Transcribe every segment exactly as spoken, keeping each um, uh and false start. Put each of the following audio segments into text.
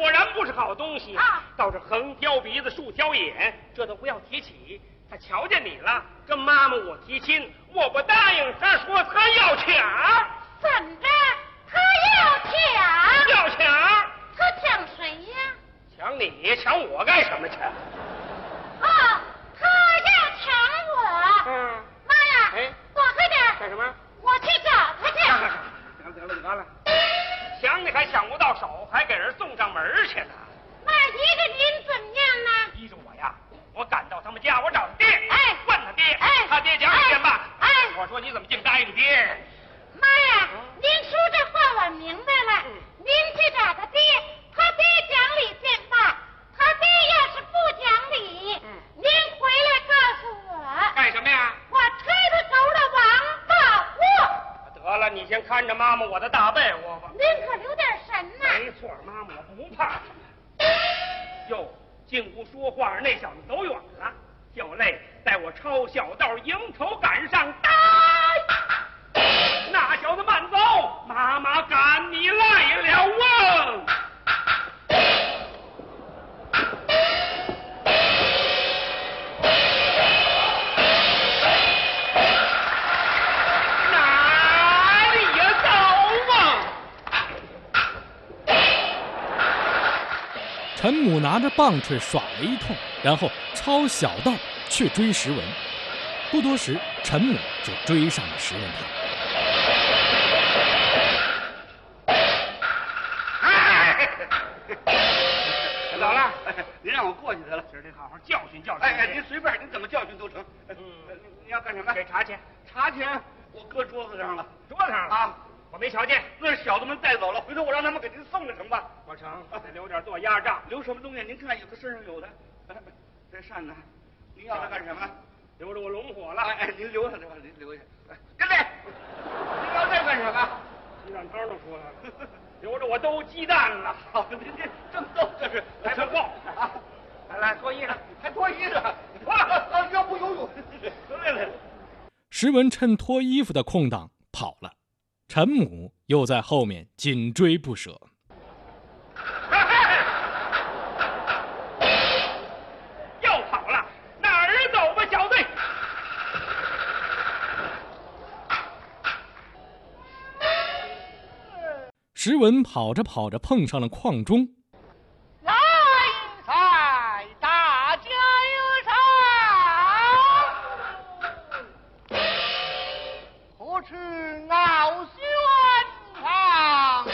果然不是好东西啊！ 倒是横挑鼻子竖挑眼，这都不要提起。他瞧见你了，跟妈妈我提亲，我不答应，他说他要抢。 怎着？他要抢？ 要抢？ 他抢谁呀？ 抢你？抢我干什么去？ 啊，他要抢我。 嗯。 妈呀！ 哎， 躲开点！ 干什么？ 我去找他去。 得了得了得了，抢你还抢不到手，还给人送上门去呢。 那依着您怎么样呢？ 依着我呀，我赶到他们家，我找他爹， 哎， 问他爹， 哎， 他爹讲几天吧。 哎， 我说你怎么净答应爹？ 妈呀，您说这话我明白了。 嗯、 您去找他爹，他爹讲理见罢。他爹要是不讲理， 嗯， 您回来告诉我。 干什么呀？ 我推他头的王八货。 得了，你先看着妈妈我的大被窝吧。 您可留点神呐。 没错，妈妈我不怕。哟，进屋说话，那小子走远了。小泪带我抄小道，迎头赶上，呆！那小子慢走，妈妈赶你来了啊！哪里呀走啊！ 陈母拿着棒槌耍了一通，然后抄小道去追石文。不多时，陈母就追上了石文堂。 走了， 您让我过去得了， 今儿得好好教训教训。 哎哎，您随便，您怎么教训都成。嗯，您要干什么？ 给茶钱。 茶钱我搁桌子上了， 桌子上了啊，我没瞧见。 那是小子们带走了，回头我让他们给您送了成吧？ 不成，得留点做压账。 留什么东西？您看，有的身上有的。这扇子，您要它干什么？ 留着我龙火了。 哎哎，您留下这吧，您留下。哎，跟这，您要这干什么？ 鸡蛋汤都出来了，留着我兜鸡蛋了。 好，您这正逗，这是来不够啊！来来，脱衣裳， 还脱衣裳，脱了啊！要不游泳？来来来。 石文趁脱衣服的空档跑了，陈母又在后面紧追不舍。 又跑了，哪儿走吧，小队？ 石文跑着跑着碰上了邝忠。 来来，大家有赏，何处傲轩堂？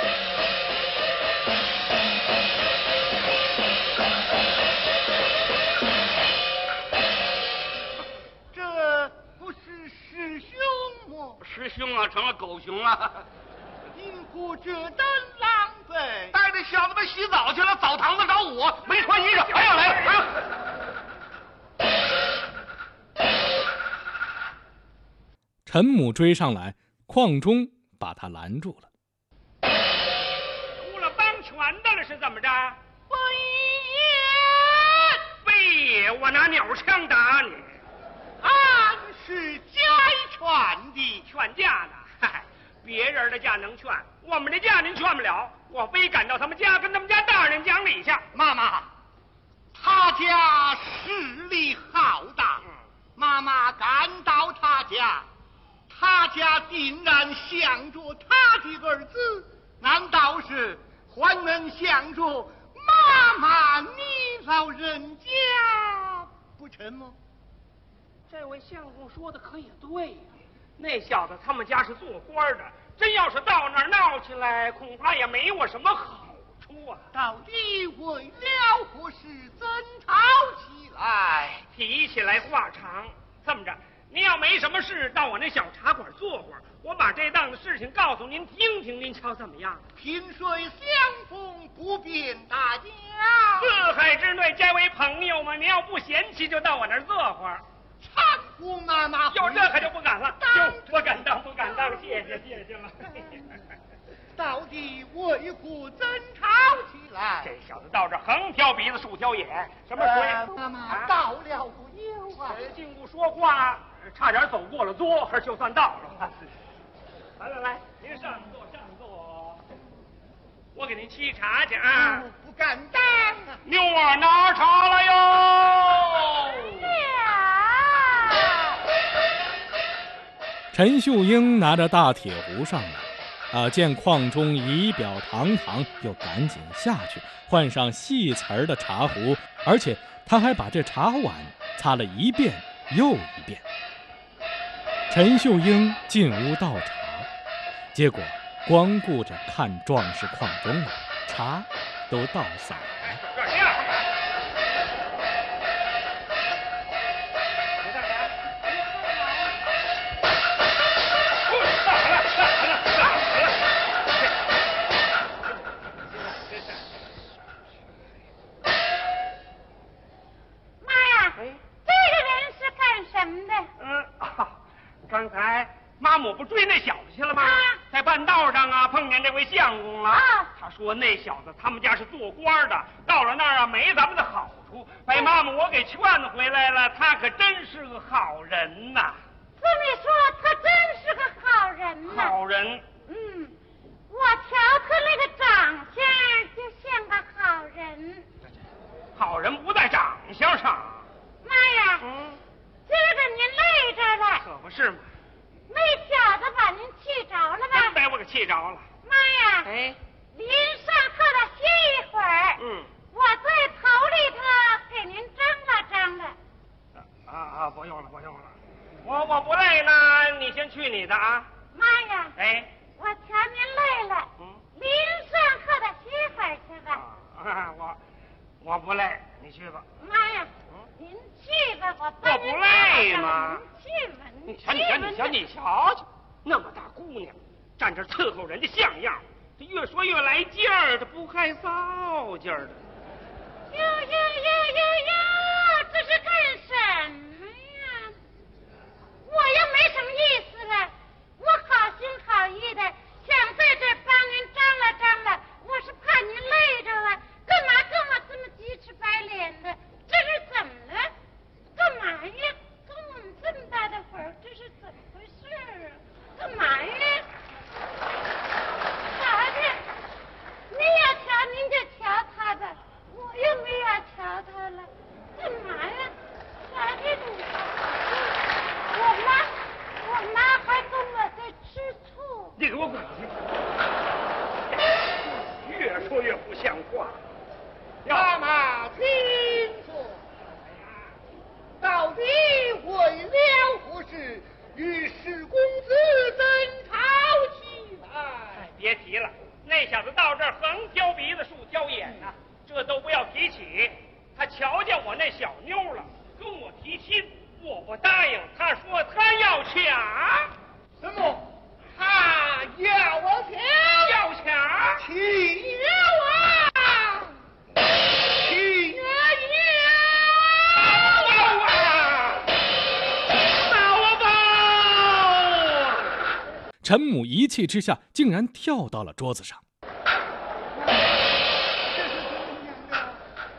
这不是师兄吗？ 师兄啊，成了狗熊了。 因何这等狼狈？ 带着小子们洗澡去了，澡堂子找我，没穿衣裳，还要来，还要。 陈母追上来，邝忠把他拦住了。 出了帮拳的了是怎么着？ 非也， 非也，我拿鸟枪打你。 俺是家劝的， 劝架呢？嗨，别人的架能劝，我们的架您劝不了。我非赶到他们家，跟他们家大人讲理去。 妈妈，他家势力浩大， 嗯、 妈妈赶到他家，他家竟然想着他的儿子，难道是还能想着妈妈你老人家不成吗？ 这位相公说的可也对呀、啊，那小子他们家是做官的，真要是到那儿闹起来，恐怕也没我什么好处啊。 到底为了何事争吵起来？ 提起来话长，这么着，您要没什么事，到我那小茶馆坐会儿，我把这档子事情告诉您听听，您瞧怎么样？ 萍水相逢不便大家， 四海之内皆为朋友嘛，您要不嫌弃，就到我那儿坐会儿。 搀扶妈妈， 有这可就不敢了，就不敢当，不敢当，谢谢谢谢了。 到底为何争吵起来？ 这小子到这横挑鼻子竖挑眼，什么鬼？ 呃、妈妈到了不有啊？ 进屋说话，差点走过了桌，就算到了。来来来，您上座上座。 我给您沏茶去啊。 哦、不敢当啊！ 妞儿拿茶了哟。 陈秀英拿着大铁壶上来，啊，见邝中仪表堂堂，又赶紧下去换上细瓷儿的茶壶，而且他还把这茶碗擦了一遍又一遍。陈秀英进屋倒茶，结果光顾着看壮士邝中了，茶都倒洒了。 刚才妈母不追那小子去了吗？啊、在半道上啊，碰见这位相公了。啊、他说那小子他们家是做官的，到了那儿啊没咱们的好处，被妈母我给劝回来了。他可真是个好人呐！ 这么说，他真是个好人呐。 好人。 嗯，我瞧他那个长相就像个好人。 好人不在长相上。 妈呀！ 嗯。 今儿个您累着了， 可不是嘛。 那小子把您气着了吧？ 真把我给气着了。 妈呀！ 哎， 您上课了歇一会儿。 嗯。 我在头里头给您张罗张罗。 啊啊！不用了，不用了。我我不累呢，你先去你的啊。 妈呀！ 哎， 我瞧您累了。嗯。您上课了歇会儿去吧。 啊，我我不累，你去吧。 妈呀！您去吧，我我不累吗？ 您去吧， 你瞧你瞧你瞧你瞧瞧，那么大姑娘，站这伺候人家像样，这越说越来劲儿，这不害臊劲儿的。 哟哟哟哟哟，这是干什么呀？我又没什么意思了，我好心好意的想在这帮您张罗张罗，我是怕您累着了，干嘛跟我这么鸡翅白脸的？这是怎么了？干嘛呀？跟我们这么大的会儿，这是怎么回事啊？干嘛呀？啥的？您要瞧您就瞧他吧，我又没要瞧他了。干嘛呀？啥的你？我妈，我妈还跟我在吃醋。 你给我滚去！越说越不像话。 妈妈听说，到底为了何事与史公子争吵起来？ 哎，别提了，那小子到这儿横挑鼻子竖挑眼呐、啊，这都不要提起。他瞧见我那小妞了，跟我提亲，我不答应。他说他要抢。 什么？他要我抢？ 要抢？ 起了啊！起了要啊！打我吧！ 陈母一气之下，竟然跳到了桌子上。 这是怎么样的？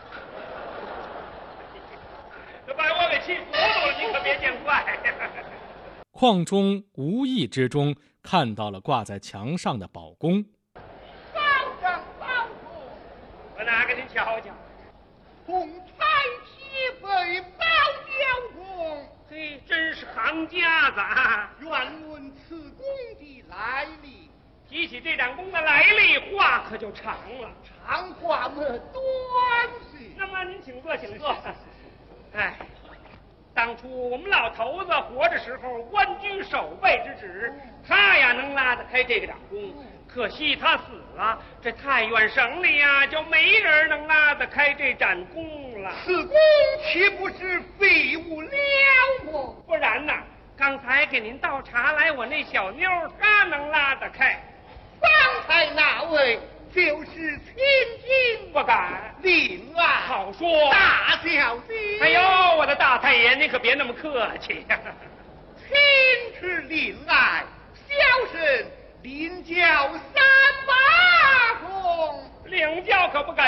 这把我给气糊涂了，你可别见怪。 邝中无意之中看到了挂在墙上的宝弓。 高长高徒， 我拿给您瞧瞧。 红彩旗被包雕工， 嘿，真是行家子啊！ 愿问此弓的来历。 提起这盏弓的来历，话可就长了。 长话么短些。 那么您请坐，请坐。哎，当初我们老头子活着时候，官居守备之职，他呀能拉得开这个掌弓。可惜他死了，这太原省里呀就没人能拉得开这盏弓了。 此弓岂不是废物了么？ 不然呐，刚才给您倒茶来，我那小妞她能拉得开。 方才那位就是千金， 不敢。 另外好说， 大小姐。 哎呦，我的大太爷，您可别那么客气呀、啊。 亲是令爱，小生领教三八功。 领教可不敢